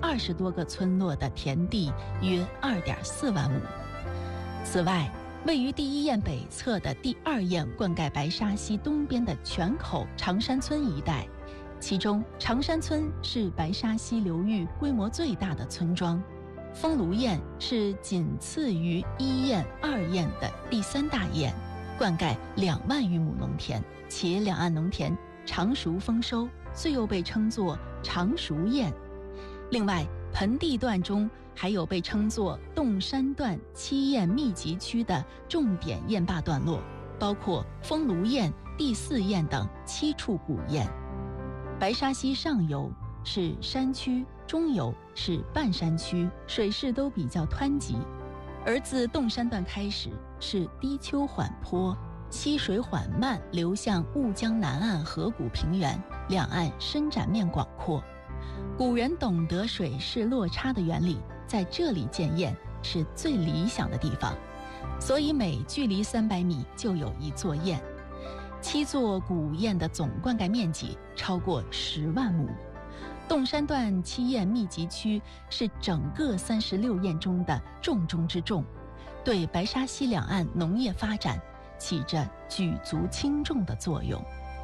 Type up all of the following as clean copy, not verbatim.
20多个村落的田地约2.4万亩。此外，位于第一堰北侧的第二堰灌溉白沙溪东边的泉口长山村一带，其中长山村是白沙溪流域规模最大的村庄，丰庐堰是仅次于一堰、二堰的第3大堰，灌溉2万余亩农田，且两岸农田常熟丰收，遂又被称作常熟堰。另外，盆地段中还有被称作洞山段7堰密集区的重点堰坝段落，包括丰庐堰、第4堰等7处古堰。白沙溪上游是山区，中游是半山区，水势都比较湍急，而自洞山段开始是低丘缓坡，溪水缓慢流向婺江南岸河谷平原，两岸伸展面广阔。古人懂得水势落差的原理，在这里建堰是最理想的地方，所以每距离300米就有一座堰。7座古堰的总灌溉面积超过10万亩。洞山段7堰密集区是整个36堰中的重中之重，对白沙溪两岸农业发展起着举足轻重的作用。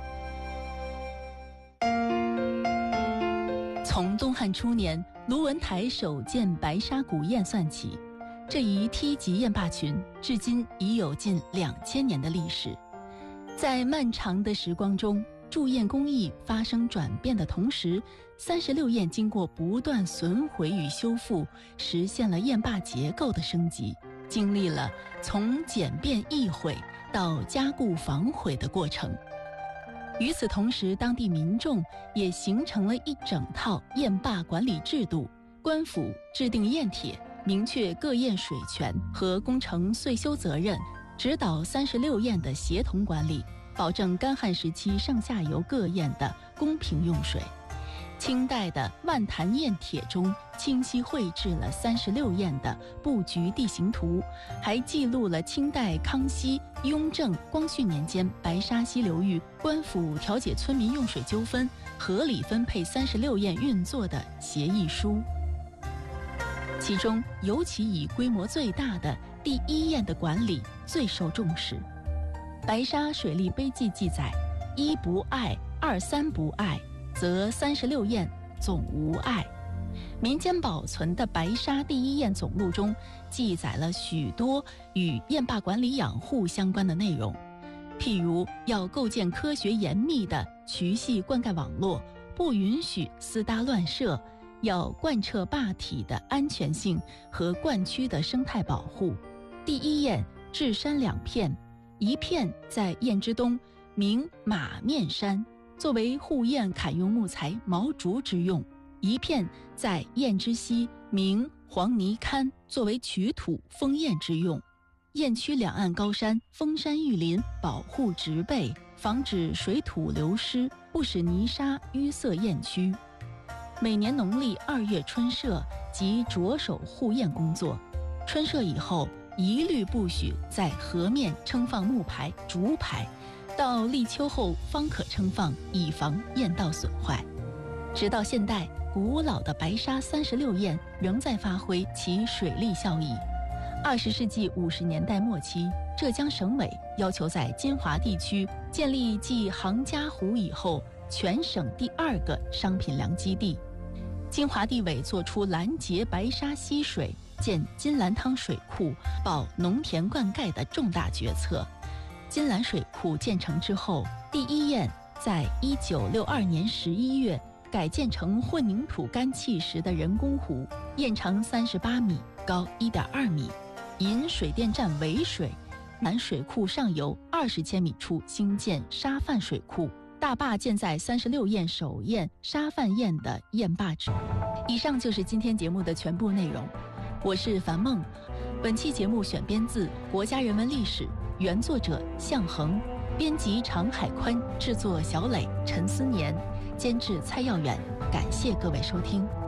从东汉初年卢文台首建白沙古堰算起，这一梯级堰坝群至今已有近2000年的历史。在漫长的时光中，筑堰工艺发生转变的同时，36堰经过不断损毁与修复，实现了堰坝结构的升级，经历了从简便易毁到加固防毁的过程。与此同时，当地民众也形成了一整套堰坝管理制度，官府制定堰帖，明确各堰水权和工程岁修责任，指导36堰的协同管理，保证干旱时期上下游各堰的公平用水。清代的《万坛堰帖》中清晰绘制了36堰的布局地形图，还记录了清代康熙、雍正、光绪年间白沙溪流域官府调解村民用水纠纷、合理分配36堰运作的协议书。其中尤其以规模最大的第一堰的管理最受重视。白沙水利碑记记载：1不碍，2、3不碍，则36堰总无碍。民间保存的白沙第一堰总录中记载了许多与堰坝管理养护相关的内容，譬如要构建科学严密的渠系灌溉网络，不允许私搭乱设，要贯彻坝体的安全性和灌区的生态保护。第一堰治山2片，一片在堰之东，名马面山，作为护堰砍用木材毛竹之用；一片在堰之西，名黄泥龛，作为取土封堰之用。堰区两岸高山，封山育林，保护植被，防止水土流失，不使泥沙淤塞堰区。每年农历2月春社即着手护堰工作，春社以后一律不许在河面撑放木牌、竹牌，到立秋后方可撑放，以防堰道损坏。直到现代，古老的白沙36堰仍在发挥其水利效益。20世纪50年代末期，浙江省委要求在金华地区建立继杭嘉湖以后全省第2个商品粮基地。金华地委作出拦截白沙溪水、建金兰汤水库、保农田灌溉的重大决策。金兰水库建成之后，第一堰在1962年11月改建成混凝土干砌石的人工湖，堰长38米，高1.2米，引水电站为水。南水库上游20千米处兴建沙泛水库，大坝建在36堰首堰沙泛堰的堰坝之。以上就是今天节目的全部内容，我是樊梦。本期节目选编自《国家人文历史》，原作者向恒，编辑常海宽，制作小磊、陈思年，监制蔡耀远。感谢各位收听。